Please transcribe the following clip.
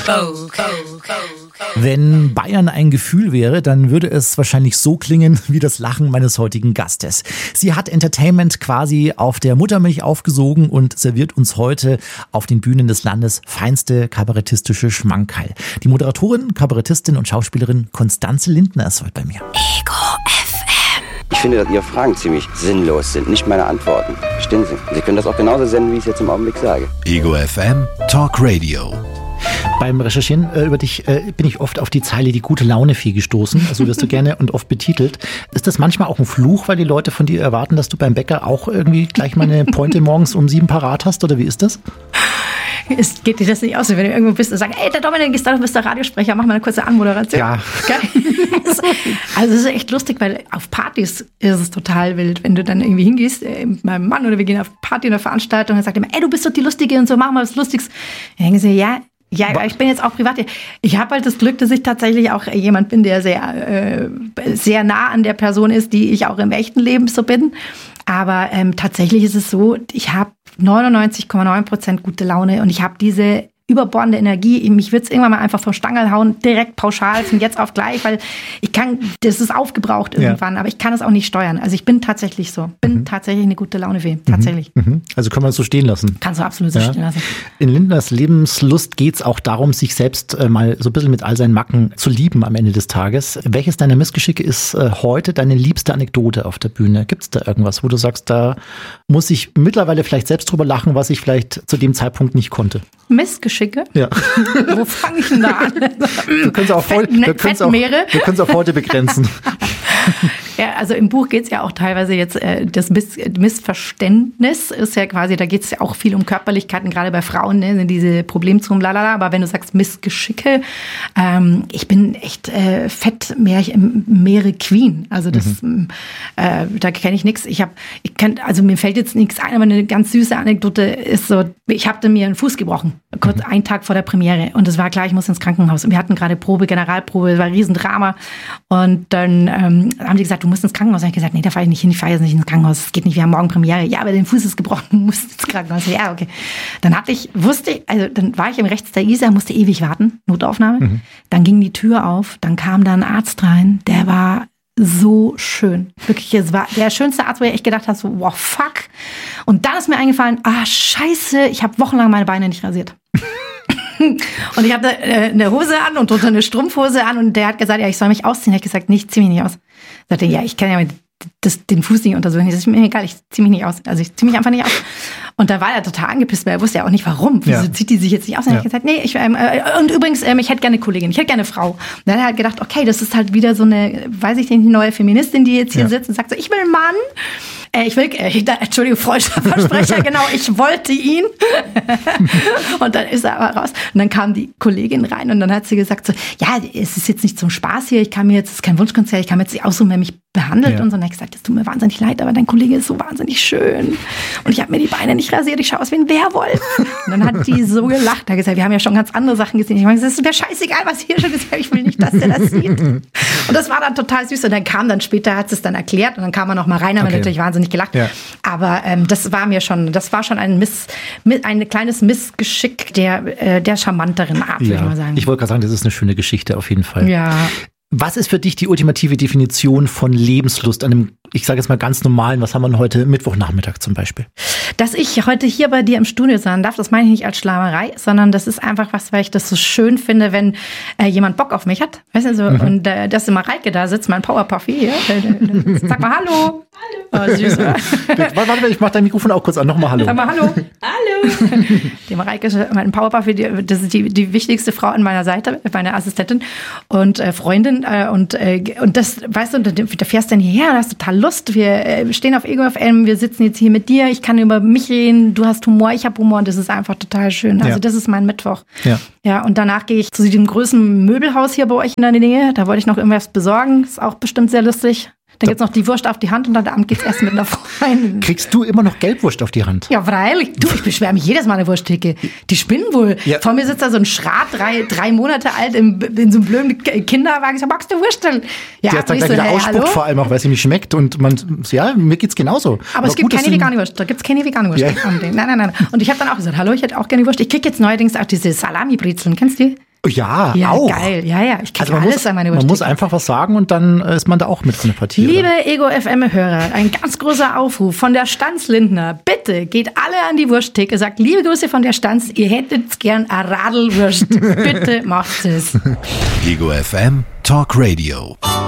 Wenn Bayern ein Gefühl wäre, dann würde es wahrscheinlich so klingen wie das Lachen meines heutigen Gastes. Sie hat Entertainment quasi auf der Muttermilch aufgesogen und serviert uns heute auf den Bühnen des Landes feinste kabarettistische Schmankerl. Die Moderatorin, Kabarettistin und Schauspielerin Constanze Lindner ist heute bei mir. Ego FM. Ich finde, dass Ihre Fragen ziemlich sinnlos sind, nicht meine Antworten. Verstehen Sie? Sie können das auch genauso senden, wie ich es jetzt im Augenblick sage. Ego FM Talk Radio. Beim Recherchieren über dich bin ich oft auf die Zeile die gute Laune-Fee gestoßen. Also wirst du gerne und oft betitelt. Ist das manchmal auch ein Fluch, weil die Leute von dir erwarten, dass du beim Bäcker auch irgendwie gleich mal eine Pointe morgens um 7 parat hast? Oder wie ist das? Es geht dir das nicht aus, wenn du irgendwo bist und sagst, ey, der Dominik ist da, du bist der Radiosprecher, mach mal eine kurze Anmoderation. Ja. Also es ist echt lustig, weil auf Partys ist es total wild, wenn du dann irgendwie hingehst, mit meinem Mann oder wir gehen auf Party oder Veranstaltung und er sagt immer, ey, du bist doch die Lustige und so, mach mal was Lustiges. Dann denken sie, ja, ich bin jetzt auch privat. Ich habe halt das Glück, dass ich tatsächlich auch jemand bin, der sehr nah an der Person ist, die ich auch im echten Leben so bin. Aber tatsächlich ist es so, ich habe 99,9% gute Laune und ich habe diese überbordende Energie. Mich wird es irgendwann mal einfach vom Stangerl hauen, direkt pauschal von jetzt auf gleich, weil das ist aufgebraucht irgendwann, aber ich kann es auch nicht steuern. Also ich bin tatsächlich so. Tatsächlich eine gute Laune-Fee. Tatsächlich. Also kann man es so stehen lassen. Kannst du absolut so stehen lassen. In Lindners Lebenslust geht es auch darum, sich selbst mal so ein bisschen mit all seinen Macken zu lieben am Ende des Tages. Welches deiner Missgeschicke ist heute deine liebste Anekdote auf der Bühne? Gibt es da irgendwas, wo du sagst, da muss ich mittlerweile vielleicht selbst drüber lachen, was ich vielleicht zu dem Zeitpunkt nicht konnte? Missgeschicke? Ja. Wo fange ich denn da an? Wir können es auch heute begrenzen. Ja, also im Buch geht es ja auch teilweise jetzt, das Missverständnis ist ja quasi, da geht es ja auch viel um Körperlichkeiten, gerade bei Frauen, ne, diese Problemzonen, lalala, aber wenn du sagst Missgeschicke, ich bin echt Meere Queen, also das, da kenne ich nichts. Also mir fällt jetzt nichts ein, aber eine ganz süße Anekdote ist so, ich hatte mir einen Fuß gebrochen, kurz einen Tag vor der Premiere und es war klar, ich muss ins Krankenhaus und wir hatten gerade Generalprobe, es war ein Riesendrama und dann haben die gesagt, du musst ins Krankenhaus. Und ich habe gesagt, nee, da fahre ich nicht hin, ich fahre jetzt nicht ins Krankenhaus, es geht nicht, wir haben morgen Premiere. Ja, aber dein Fuß ist gebrochen, du musst ins Krankenhaus. Ja, okay. Dann war ich im Rechts der Isar, musste ewig warten, Notaufnahme. Dann ging die Tür auf, dann kam da ein Arzt rein, der war so schön. Wirklich, es war der schönste Arzt, wo ich echt gedacht habe, so, wow, fuck. Und dann ist mir eingefallen, scheiße, ich habe wochenlang meine Beine nicht rasiert. Und ich hatte eine Hose an und drunter eine Strumpfhose an und der hat gesagt, ja, ich soll mich ausziehen. Ich habe gesagt, nee, ich zieh mich nicht aus. Er sagte, ja, ich kann ja den Fuß nicht untersuchen. Das ist mir egal, ich zieh mich nicht aus. Also ich zieh mich einfach nicht aus. Und da war er total angepisst, weil er wusste ja auch nicht, warum. Wieso zieht die sich jetzt nicht aus? Und ich habe gesagt, nee, und übrigens, ich hätte gerne eine Kollegin, ich hätte gerne eine Frau. Und dann hat er halt gedacht, okay, das ist halt wieder so eine, weiß ich nicht, neue Feministin, die jetzt hier sitzt und sagt so, ich will einen Mann. Entschuldigung, Versprecher, genau, ich wollte ihn. Und dann ist er aber raus. Und dann kam die Kollegin rein und dann hat sie gesagt so, ja, es ist jetzt nicht zum Spaß hier, es ist kein Wunschkonzert, ich kann mir jetzt nicht aussuchen, wer mich behandelt. Und so. Und dann habe ich gesagt, es tut mir wahnsinnig leid, aber dein Kollege ist so wahnsinnig schön. Und ich habe mir die Beine nicht rasiert, ich schaue aus wie ein Werwolf. Und dann hat die so gelacht, da gesagt, wir haben ja schon ganz andere Sachen gesehen. Ich meine, es ist mir scheißegal, was hier schon ist, ich will nicht, dass der das sieht. Und das war dann total süß. Und dann später hat es dann erklärt und dann kam er noch mal rein, aber natürlich wahnsinnig gelacht. Ja. Aber das war schon ein kleines Missgeschick der charmanteren Art, würde ich mal sagen. Ich wollte gerade sagen, das ist eine schöne Geschichte auf jeden Fall. Ja. Was ist für dich die ultimative Definition von Lebenslust an einem, ich sage jetzt mal ganz normalen, was haben wir denn heute, Mittwochnachmittag zum Beispiel? Dass ich heute hier bei dir im Studio sein darf, das meine ich nicht als Schleimerei, sondern das ist einfach was, weil ich das so schön finde, wenn jemand Bock auf mich hat. Weißt du, so, und dass Mareike da sitzt, mein Powerpuffy hier. Sag mal Hallo. Hallo. Oh, süß, oder? Warte, ich mach dein Mikrofon auch kurz an. Nochmal Hallo. Sag mal Hallo. Hallo. Die Mareike ist mein Powerpuffy, das ist die wichtigste Frau an meiner Seite, meine Assistentin und Freundin. Und das, weißt du, da fährst du dann hierher, da hast total Lust. Wir stehen auf Ego FM, wir sitzen jetzt hier mit dir, ich kann über mich reden, du hast Humor, ich habe Humor und das ist einfach total schön. Also das ist mein Mittwoch. Ja, und danach gehe ich zu diesem größten Möbelhaus hier bei euch in der Nähe. Da wollte ich noch irgendwas besorgen, ist auch bestimmt sehr lustig. Dann gibt's noch die Wurst auf die Hand und dann am Abend geht's erst mit einer Freundin. Kriegst du immer noch Gelbwurst auf die Hand? Ja, freilich. Du, ich beschwere mich jedes Mal eine Wursttheke. Die spinnen wohl. Ja. Vor mir sitzt da so ein Schrat, drei Monate alt, in so einem blöden Kinderwagen. Ich sag, magst du Wursteln? Ja, der hat dann gleich wieder ausspuckt, vor allem auch, weil sie nicht schmeckt. Und mir geht's genauso. Aber es gibt keine vegane Wurst. Da gibt's keine vegane Wurst. Ja. Nein. Und ich habe dann auch gesagt, hallo, ich hätte auch gerne Wurst. Ich krieg jetzt neuerdings auch diese Salami-Brezeln. Kennst du die? Ja, Ja, auch. geil. Ja, ich kriege Man alles muss, an meine man Wurst. muss einfach was sagen und dann ist man da auch mit von der Partie. Liebe oder? Ego-FM-Hörer, ein ganz großer Aufruf von der Stanz Lindner. Bitte geht alle an die Wursttheke, sagt liebe Grüße von der Stanz, ihr hättet gern eine Radlwurst. Bitte macht es. Ego FM Talk Radio.